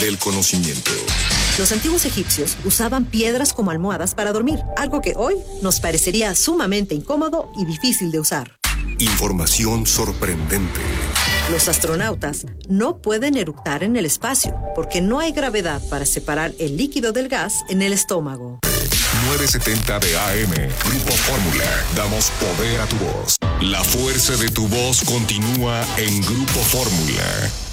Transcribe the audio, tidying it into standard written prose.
del conocimiento. Los antiguos egipcios usaban piedras como almohadas para dormir, algo que hoy nos parecería sumamente incómodo y difícil de usar. Información sorprendente. Los astronautas no pueden eructar en el espacio porque no hay gravedad para separar el líquido del gas en el estómago. 970 de AM, Grupo Fórmula. Damos poder a tu voz. La fuerza de tu voz continúa en Grupo Fórmula.